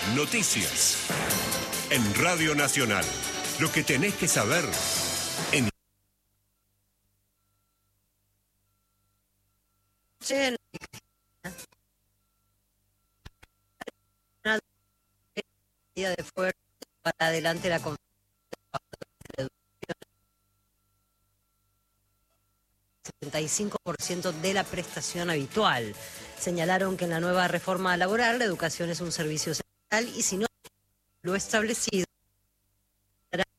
Noticias. En Radio Nacional. Lo que tenés que saber en... de fuerza para adelante la conferencia 75% de la prestación habitual. Señalaron que en la nueva reforma laboral la educación es un servicio esencial y si no lo establecido